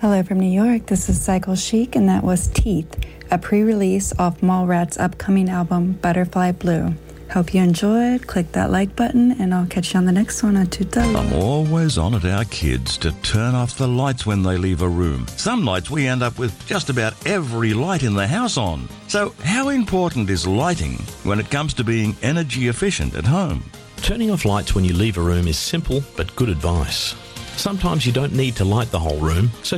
Hello from New York, this is Cycle Chic, and that was Teeth, a pre-release off Mallrats' upcoming album, Butterfly Blue. Hope you enjoyed. Click that like button, and I'll catch you on the next one on Tuta. I'm always on at our kids to turn off the lights when they leave a room. Some nights we end up with just about every light in the house on. So how important is lighting when it comes to being energy efficient at home? Turning off lights when you leave a room is simple but good advice. Sometimes you don't need to light the whole room, so